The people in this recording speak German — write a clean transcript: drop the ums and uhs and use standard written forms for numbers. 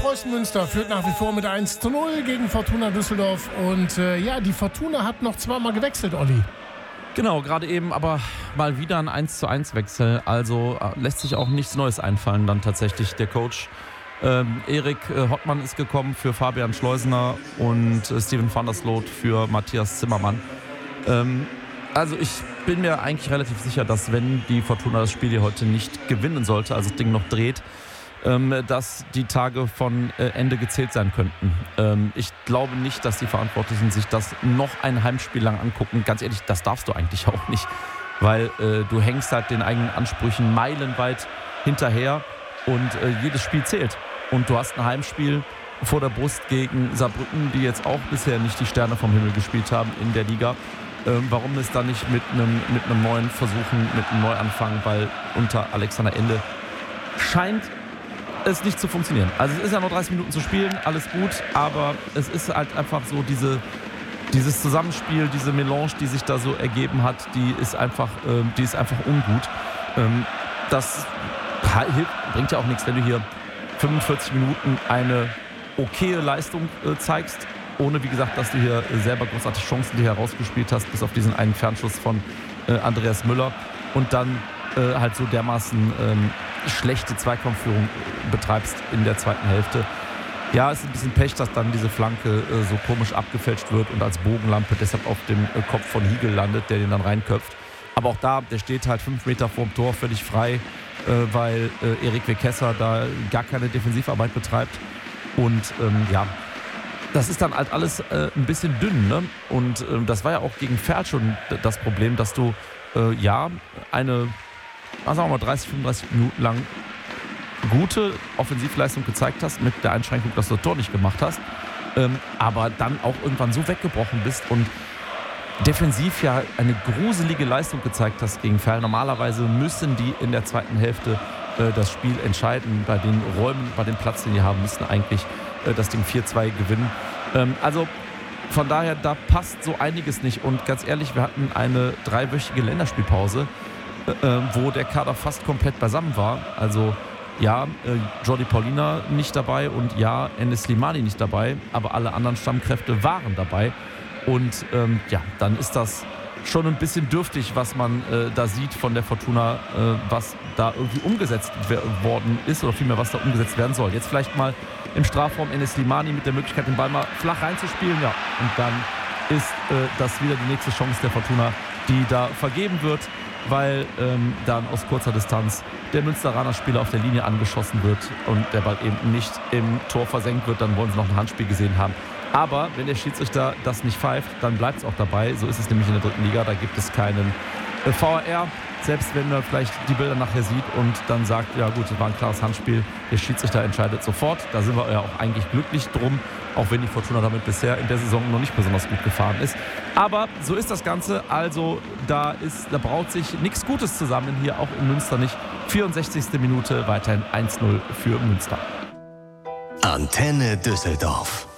Preußen Münster führt nach wie vor mit 1:0 gegen Fortuna Düsseldorf. Und die Fortuna hat noch zweimal gewechselt, Olli. Genau, gerade eben aber mal wieder ein 1:1-Wechsel. Also lässt sich auch nichts Neues einfallen dann tatsächlich. Der Coach Erik Hottmann ist gekommen für Fabian Schleusener und Steven van der Sloot für Matthias Zimmermann. Also ich bin mir eigentlich relativ sicher, dass wenn die Fortuna das Spiel hier heute nicht gewinnen sollte, also das Ding noch dreht, dass die Tage von Ende gezählt sein könnten. Ich glaube nicht, dass die Verantwortlichen sich das noch ein Heimspiel lang angucken. Ganz ehrlich, das darfst du eigentlich auch nicht, weil du hängst halt den eigenen Ansprüchen meilenweit hinterher und jedes Spiel zählt. Und du hast ein Heimspiel vor der Brust gegen Saarbrücken, die jetzt auch bisher nicht die Sterne vom Himmel gespielt haben in der Liga. Warum es dann nicht mit einem neuen Versuchen, mit einem Neuanfang, weil unter Alexander Ende scheint es nicht zu funktionieren. Also es ist ja noch 30 Minuten zu spielen, alles gut, aber es ist halt einfach so dieses Zusammenspiel, diese Melange, die sich da so ergeben hat, die ist einfach ungut. Das bringt ja auch nichts, wenn du hier 45 Minuten eine okaye Leistung zeigst, ohne, wie gesagt, dass du hier selber großartig Chancen dir herausgespielt hast, bis auf diesen einen Fernschuss von Andreas Müller und dann halt so dermaßen schlechte Zweikampfführung betreibst in der zweiten Hälfte. Ja, es ist ein bisschen Pech, dass dann diese Flanke so komisch abgefälscht wird und als Bogenlampe deshalb auf dem Kopf von Hiegel landet, der den dann reinköpft. Aber auch da, der steht halt 5 Meter vorm Tor völlig frei, weil Erik Wekesser da gar keine Defensivarbeit betreibt. Und das ist dann halt alles ein bisschen dünn, ne? Und das war ja auch gegen Ferl schon das Problem, dass du eine, sagen wir mal 30, 35 Minuten lang gute Offensivleistung gezeigt hast, mit der Einschränkung, dass du das Tor nicht gemacht hast, aber dann auch irgendwann so weggebrochen bist und defensiv ja eine gruselige Leistung gezeigt hast gegen Ferl. Normalerweise müssen die in der zweiten Hälfte das Spiel entscheiden. Bei den Räumen, bei dem Platz, den die haben, müssten eigentlich das Ding 4:2 gewinnen. Also von daher, da passt so einiges nicht. Und ganz ehrlich, wir hatten eine 3-wöchige Länderspielpause, wo der Kader fast komplett beisammen war. Also ja, Jordi Paulina nicht dabei und ja, Enes Slimani nicht dabei, aber alle anderen Stammkräfte waren dabei. Und dann ist das schon ein bisschen dürftig, was man da sieht von der Fortuna, was da irgendwie umgesetzt worden ist oder vielmehr, was da umgesetzt werden soll. Jetzt vielleicht mal im Strafraum Enes Slimani mit der Möglichkeit, den Ball mal flach reinzuspielen. Ja, und dann ist das wieder die nächste Chance der Fortuna, die da vergeben wird, weil dann aus kurzer Distanz der Münsteraner Spieler auf der Linie angeschossen wird und der Ball eben nicht im Tor versenkt wird. Dann wollen sie noch ein Handspiel gesehen haben. Aber wenn der Schiedsrichter das nicht pfeift, dann bleibt es auch dabei. So ist es nämlich in der dritten Liga. Da gibt es keinen VAR. Selbst wenn man vielleicht die Bilder nachher sieht und dann sagt, ja gut, das war ein klares Handspiel, der Schiedsrichter entscheidet sofort. Da sind wir ja auch eigentlich glücklich drum, auch wenn die Fortuna damit bisher in der Saison noch nicht besonders gut gefahren ist. Aber so ist das Ganze. Also da braut sich nichts Gutes zusammen, hier auch in Münster nicht. 64. Minute, weiterhin 1:0 für Münster. Antenne Düsseldorf.